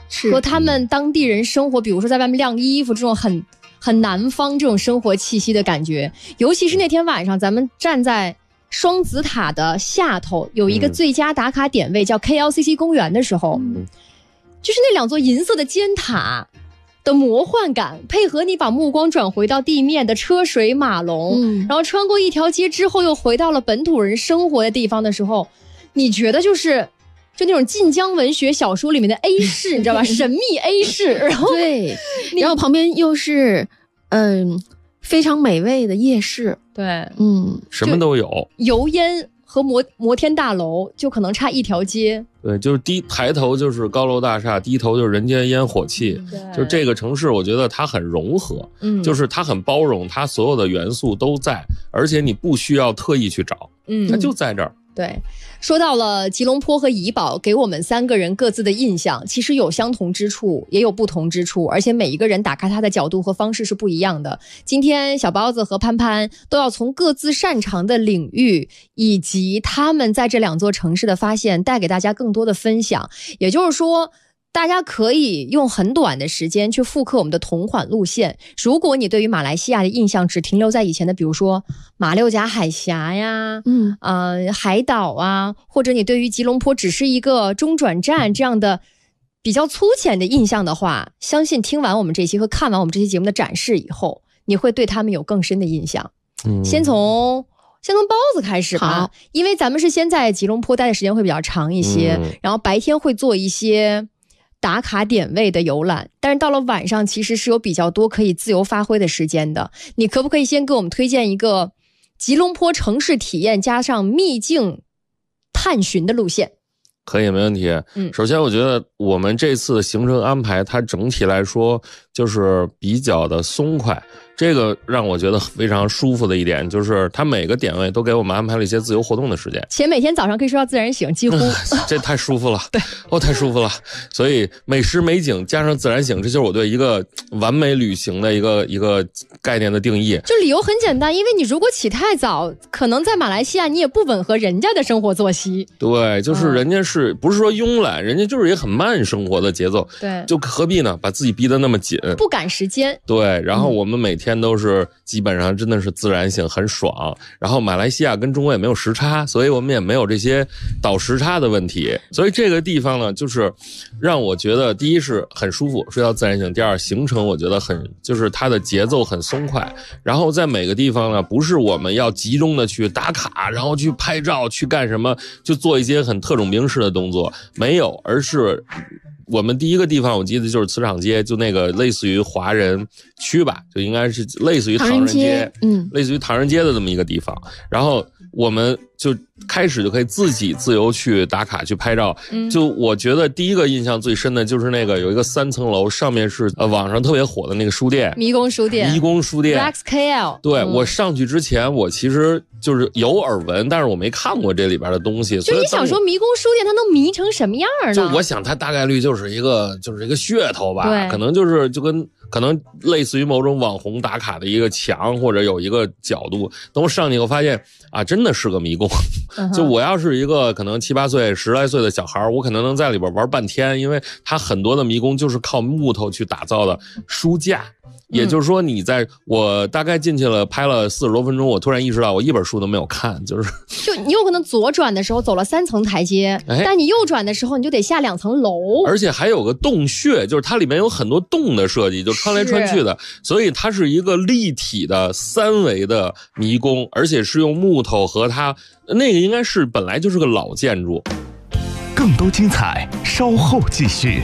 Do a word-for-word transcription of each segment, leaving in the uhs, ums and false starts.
和他们当地人生活，比如说在外面晾衣服这种很很南方这种生活气息的感觉。尤其是那天晚上咱们站在双子塔的下头，有一个最佳打卡点位、嗯、叫 K L C C 公园的时候、嗯、就是那两座银色的尖塔的魔幻感，配合你把目光转回到地面的车水马龙、嗯、然后穿过一条街之后又回到了本土人生活的地方的时候，你觉得就是就那种晋江文学小说里面的 A 市你知道吧神秘 A 市，然后对，然后旁边又是嗯非常美味的夜市， 对， 嗯，什么都有， 油烟和摩摩天大楼就可能差一条街。 对，就是低抬头就是高楼大厦，低头就是人间烟火气。对，就是这个城市，我觉得它很融合，嗯，就是它很包容，它所有的元素都在，而且你不需要特意去找，嗯，它就在这儿。 对，说到了吉隆坡和怡保给我们三个人各自的印象，其实有相同之处也有不同之处，而且每一个人打开它的角度和方式是不一样的。今天小包子和潘潘都要从各自擅长的领域以及他们在这两座城市的发现带给大家更多的分享，也就是说大家可以用很短的时间去复刻我们的同款路线。如果你对于马来西亚的印象只停留在以前的比如说马六甲海峡呀，嗯，呃，海岛啊，或者你对于吉隆坡只是一个中转站这样的比较粗浅的印象的话，相信听完我们这期和看完我们这期节目的展示以后，你会对他们有更深的印象。嗯，先从先从包子开始吧，因为咱们是先在吉隆坡待的时间会比较长一些，嗯，然后白天会做一些打卡点位的游览，但是到了晚上其实是有比较多可以自由发挥的时间的。你可不可以先给我们推荐一个吉隆坡城市体验加上秘境探寻的路线？ 可以，没问题。嗯，首先我觉得我们这次行程安排它整体来说就是比较的松快，这个让我觉得非常舒服的一点就是它每个点位都给我们安排了一些自由活动的时间， 且每天早上可以睡到自然醒，几乎、嗯、 这太舒服了对， 哦，太舒服了。所以美食美景加上自然醒，这就是我对一个完美旅行的一个一个概念的定义。 就理由很简单，因为你如果起太早，可能在马来西亚你也不吻合人家的生活作息。 对，就是人家是、嗯、不是说慵懒，人家就是一个很慢生活的节奏。 对， 就何必呢把自己逼得那么紧， 不赶时间。 对，然后我们每天都是基本上真的是自然醒，很爽。然后马来西亚跟中国也没有时差，所以我们也没有这些倒时差的问题。所以这个地方呢，就是让我觉得第一是很舒服，睡到自然醒；第二行程我觉得很就是它的节奏很松快。然后在每个地方呢，不是我们要集中的去打卡，然后去拍照，去干什么，就做一些很特种兵式的动作，没有，而是我们第一个地方我记得就是磁场街，就那个类似于华人区吧，就应该是类似于唐人街，嗯，类似于唐人街的这么一个地方。然后我们就开始就可以自己自由去打卡去拍照。嗯，就我觉得第一个印象最深的就是那个有一个三层楼，上面是呃网上特别火的那个书店， 迷宫书店， 迷宫书店 Rex K L。 对、 嗯， 我上去之前我其实就是有耳闻，但是我没看过这里边的东西。 就你想说迷宫书店它能迷成什么样呢？ 就我想它大概率就是一个就是一个噱头吧，对，可能就是就跟可能类似于某种网红打卡的一个墙，或者有一个角度。等我上去以后发现啊，真的是个迷宫。Uh-huh. 就我要是一个可能七八岁、十来岁的小孩，我可能能在里边玩半天，因为它很多的迷宫就是靠木头去打造的书架。也就是说你在我大概进去了拍了四十多分钟，我突然意识到我一本书都没有看，就是就你有可能左转的时候走了三层台阶、哎、但你右转的时候你就得下两层楼， 而且还有个洞穴，就是它里面有很多洞的设计，就穿来穿去的，所以它是一个立体的三维的迷宫，而且是用木头和它那个应该是本来就是个老建筑。 更多精彩稍后继续。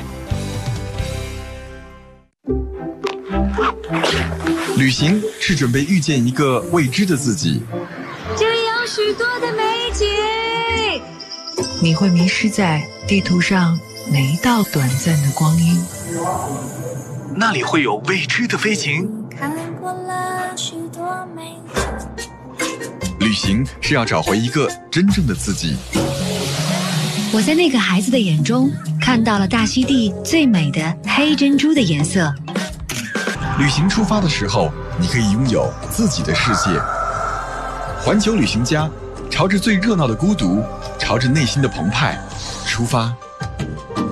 旅行是准备遇见一个未知的自己， 这里有许多的美景， 你会迷失在地图上每一道短暂的光阴， 那里会有未知的飞行。 看过了许多美景， 旅行是要找回一个真正的自己。 我在那个孩子的眼中看到了大溪地最美的黑珍珠的颜色。 旅行出发的时候，你可以拥有自己的世界。环球旅行家，朝着最热闹的孤独，朝着内心的澎湃出发。